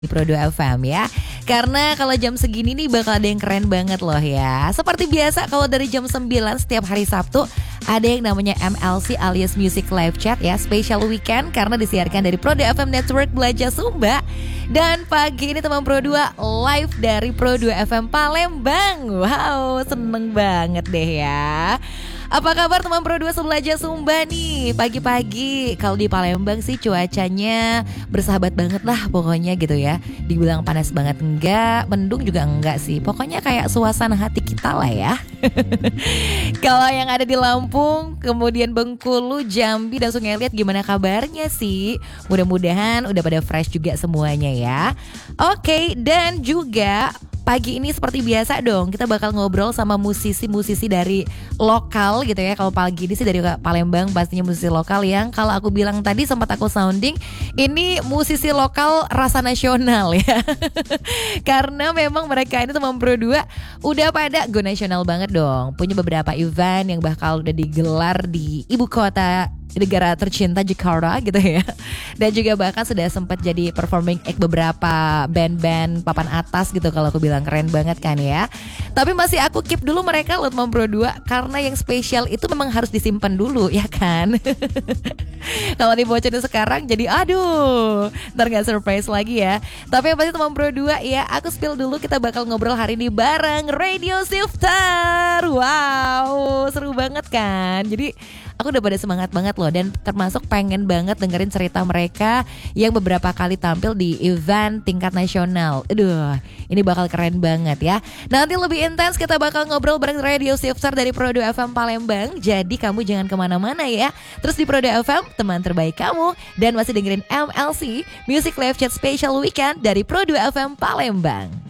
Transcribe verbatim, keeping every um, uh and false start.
di Pro dua F M ya. Karena kalau jam segini nih bakal ada yang keren banget loh ya. Seperti biasa kalau dari jam sembilan setiap hari Sabtu ada yang namanya M L C alias Music Live Chat ya, Special Weekend karena disiarkan dari Pro dua F M Network Belajar Sumba. Dan pagi ini teman Pro dua live dari Pro dua F M Palembang. Wow, seneng banget deh ya. Apa kabar teman Pro dua sebelajar Sumba nih? Pagi-pagi kalau di Palembang sih cuacanya bersahabat banget lah pokoknya gitu ya. Dibilang panas banget enggak, mendung juga enggak sih. Pokoknya kayak suasana hati kita lah ya. Kalau yang ada di Lampung, kemudian Bengkulu, Jambi dan Sungai Liat gimana kabarnya sih? Mudah-mudahan udah pada fresh juga semuanya ya. Oke, dan juga pagi ini seperti biasa dong, kita bakal ngobrol sama musisi-musisi dari lokal gitu ya. Kalau pagi ini sih dari Palembang, pastinya musisi lokal yang kalau aku bilang tadi sempat aku sounding, ini musisi lokal rasa nasional ya. Karena memang mereka ini teman Pro dua udah pada go nasional banget dong. Punya beberapa event yang bakal udah digelar di ibu kota negara tercinta Jakarta gitu ya. Dan juga bahkan sudah sempat jadi performing act beberapa band-band papan atas gitu, kalau aku bilang keren banget kan ya. Tapi masih aku keep dulu mereka loh teman Pro dua, karena yang spesial itu memang harus disimpan dulu ya kan. Kalau dibocorin sekarang jadi aduh, ntar gak surprise lagi ya. Tapi yang pasti teman Pro dua ya, aku spill dulu, kita bakal ngobrol hari ini bareng Radio Shifter. Wow, seru banget kan. Jadi aku udah pada semangat banget loh, dan termasuk pengen banget dengerin cerita mereka yang beberapa kali tampil di event tingkat nasional. Aduh, ini bakal keren banget ya. Nanti lebih intens kita bakal ngobrol bareng Radio Shifter dari Pro dua F M Palembang. Jadi kamu jangan kemana-mana ya. Terus di Pro dua F M, teman terbaik kamu. Dan masih dengerin M L C Music Live Chat Special Weekend dari Pro dua F M Palembang.